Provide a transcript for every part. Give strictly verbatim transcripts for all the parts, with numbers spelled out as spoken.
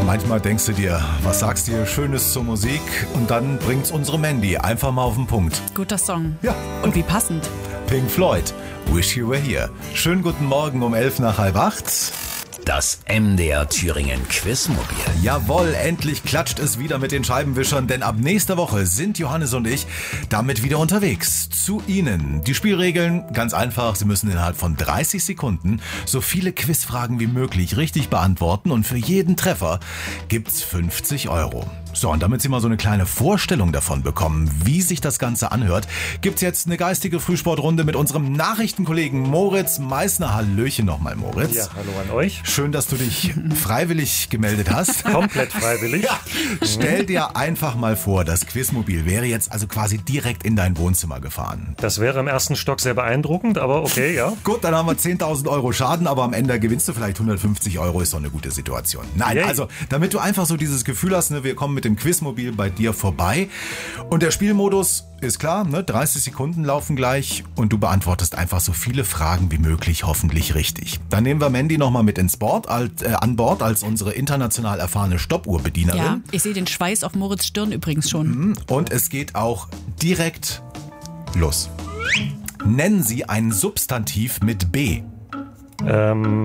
Manchmal denkst du dir, was sagst du hier Schönes zur Musik? Und dann bringt's unsere Mandy einfach mal auf den Punkt. Guter Song. Ja. Und wie passend. Pink Floyd, Wish You Were Here. Schönen guten Morgen um elf nach halb acht. Das M D R Thüringen Quizmobil. Jawohl, endlich klatscht es wieder mit den Scheibenwischern, denn ab nächster Woche sind Johannes und ich damit wieder unterwegs. Zu Ihnen. Die Spielregeln, ganz einfach, Sie müssen innerhalb von dreißig Sekunden so viele Quizfragen wie möglich richtig beantworten und für jeden Treffer gibt's fünfzig Euro. So, und damit Sie mal so eine kleine Vorstellung davon bekommen, wie sich das Ganze anhört, gibt's jetzt eine geistige Frühsportrunde mit unserem Nachrichtenkollegen Moritz Meissner. Hallöchen nochmal, Moritz. Ja, hallo an euch. Schön, dass du dich freiwillig gemeldet hast. Komplett freiwillig. Ja. Stell dir einfach mal vor, das Quizmobil wäre jetzt also quasi direkt in dein Wohnzimmer gefahren. Das wäre im ersten Stock sehr beeindruckend, aber okay, ja. Gut, dann haben wir zehntausend Euro Schaden, aber am Ende gewinnst du vielleicht hundertfünfzig Euro, ist doch eine gute Situation. Nein, Yay. Also damit du einfach so dieses Gefühl hast, ne, wir kommen mit dem Quizmobil bei dir vorbei. Und der Spielmodus ist klar, ne, dreißig Sekunden laufen gleich und du beantwortest einfach so viele Fragen wie möglich, hoffentlich richtig. Dann nehmen wir Mandy nochmal mit ins Board, als, äh, an Bord als unsere international erfahrene Stoppuhrbedienerin. Ja, ich sehe den Schweiß auf Moritz Stirn übrigens schon. Und es geht auch direkt los. Nennen Sie ein Substantiv mit B. Ähm,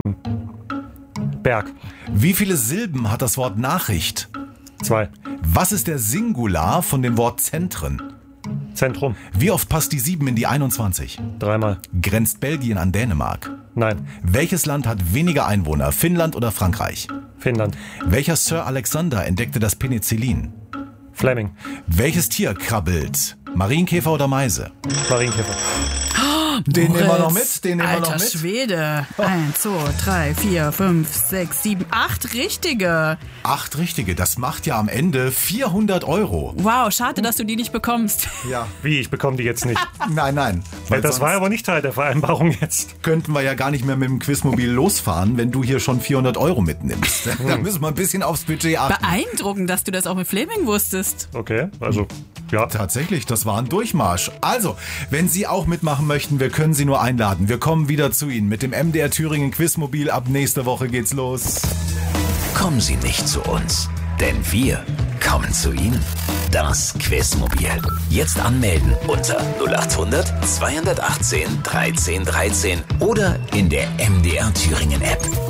Berg. Wie viele Silben hat das Wort Nachricht? Zwei. Was ist der Singular von dem Wort Zentren? Zentrum. Wie oft passt die sieben in die einundzwanzig? Dreimal. Grenzt Belgien an Dänemark? Nein. Welches Land hat weniger Einwohner, Finnland oder Frankreich? Finnland. Welcher Sir Alexander entdeckte das Penicillin? Fleming. Welches Tier krabbelt? Marienkäfer oder Meise? Marienkäfer. Den nehmen wir noch Moritz, mit, den nehmen wir Alter noch mit. Schwede. Eins, zwei, drei, vier, fünf, sechs, sieben, acht richtige. Acht richtige, das macht ja am Ende vierhundert Euro. Wow, schade, dass du die nicht bekommst. Ja. Wie, ich bekomme die jetzt nicht. Nein, nein. Weil Das war sonst aber nicht Teil der Vereinbarung jetzt. könnten wir ja gar nicht mehr mit dem Quizmobil losfahren, wenn du hier schon vierhundert Euro mitnimmst. Da müssen wir ein bisschen aufs Budget achten. Beeindruckend, dass du das auch mit Fleming wusstest. Okay, also, ja. Tatsächlich, das war ein Durchmarsch. Also, wenn Sie auch mitmachen möchten, wir können Sie nur einladen. Wir kommen wieder zu Ihnen mit dem M D R Thüringen Quizmobil. Ab nächste Woche geht's los. Kommen Sie nicht zu uns, denn wir kommen zu Ihnen. Das Quizmobil. Jetzt anmelden unter null acht hundert zweihundertachtzehn dreizehn dreizehn oder in der M D R Thüringen App.